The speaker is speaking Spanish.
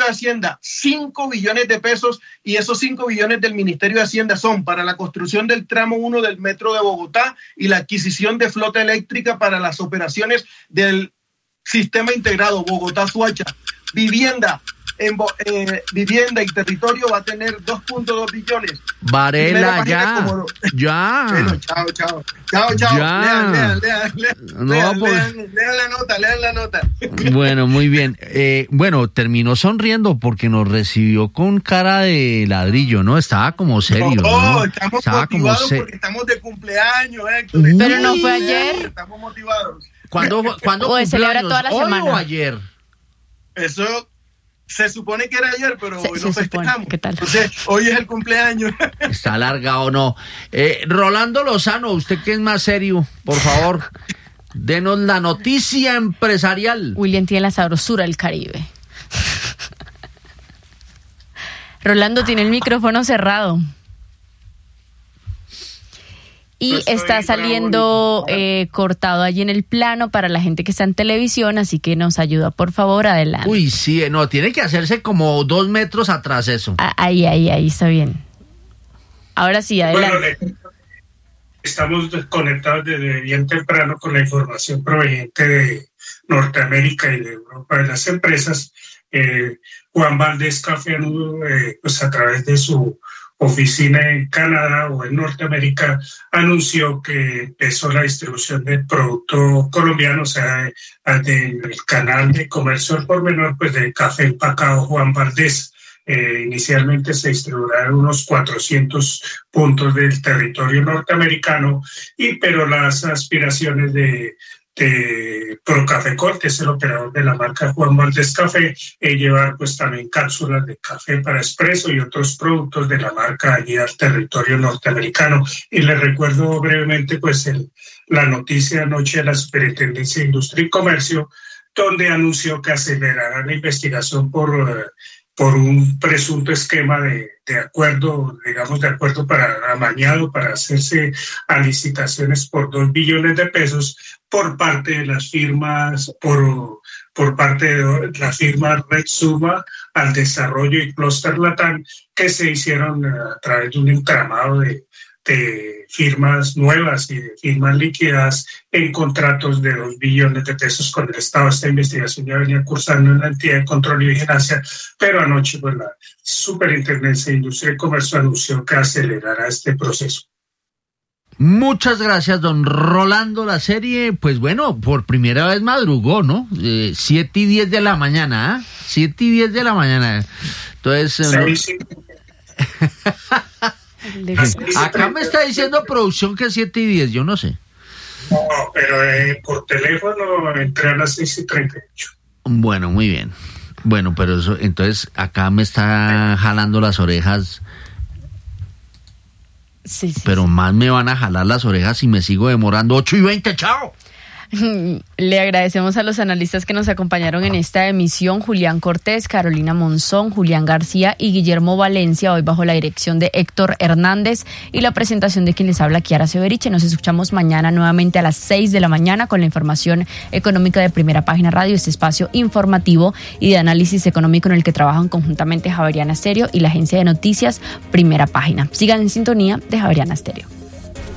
Ministerio de Hacienda 5 billones de pesos, y esos 5 billones del Ministerio de Hacienda son para la construcción del tramo 1 del metro de Bogotá y la adquisición de flota eléctrica para las operaciones del sistema integrado Bogotá-Suacha. Vivienda y territorio va a tener 2.2 billones. Varela, ya. Bueno, chao. Lean la nota. Bueno, muy bien. Terminó sonriendo porque nos recibió con cara de ladrillo, ¿no? Estaba como serio, ¿no? Estamos motivados porque estamos de cumpleaños, Héctor. Pero no fue ayer. Estamos motivados. ¿Cuándo se celebra toda la semana? ¿Hoy o ayer? Eso se supone que era ayer, pero hoy no festejamos. ¿Qué tal? Entonces, hoy es el cumpleaños. Está alargado, ¿no? Rolando Lozano, usted que es más serio, por favor, denos la noticia empresarial. William tiene la sabrosura del Caribe. Rolando tiene el micrófono cerrado. Y está saliendo cortado allí en el plano para la gente que está en televisión, así que nos ayuda, por favor, adelante. Uy, sí, no, tiene que hacerse como 2 metros atrás eso. Ahí, está bien. Ahora sí, adelante. Bueno, estamos conectados desde bien temprano con la información proveniente de Norteamérica y de Europa de las empresas. Juan Valdez Café, pues a través de su oficina en Canadá o en Norteamérica, anunció que empezó la distribución del producto colombiano, o sea, del canal de comercio al por menor, pues de café empacado Juan Valdez. Inicialmente se distribuirá en unos 400 puntos del territorio norteamericano, pero las aspiraciones de Procafecol, que es el operador de la marca Juan Valdez Café, llevar pues también cápsulas de café para expreso y otros productos de la marca allí al territorio norteamericano. Y les recuerdo brevemente pues la noticia anoche de la Superintendencia de Industria y Comercio, donde anunció que acelerará la investigación por un presunto esquema de acuerdo para amañado para hacerse a licitaciones por 2 billones de pesos por parte de las firmas, por parte de la firma Red Suma al Desarrollo y Cluster Latam, que se hicieron a través de un entramado de firmas nuevas y de firmas líquidas en contratos de 2 billones de pesos con el Estado. Esta investigación ya venía cursando en la entidad de control y vigilancia, pero anoche pues, la Superintendencia de Industria y Comercio anunció que acelerará este proceso. Muchas gracias, don Rolando. La serie, pues bueno, por primera vez madrugó, ¿no? 7:10 de la mañana, ¿ah? 7:10 de la mañana. Entonces... Acá me está diciendo producción que 7:10, yo no sé. No, pero por teléfono entré a las 6:38. Bueno, muy bien. Bueno, pero eso, entonces acá me está jalando las orejas. Sí. Pero más me van a jalar las orejas si me sigo demorando. 8:20, chao. Le agradecemos a los analistas que nos acompañaron en esta emisión: Julián Cortés, Carolina Monzón, Julián García y Guillermo Valencia, hoy bajo la dirección de Héctor Hernández y la presentación de quien les habla, Kiara Severiche. Nos escuchamos mañana nuevamente a las 6 de la mañana con la información económica de Primera Página Radio, este espacio informativo y de análisis económico en el que trabajan conjuntamente Javeriana Stereo y la agencia de noticias Primera Página. Sigan en sintonía de Javeriana Stereo.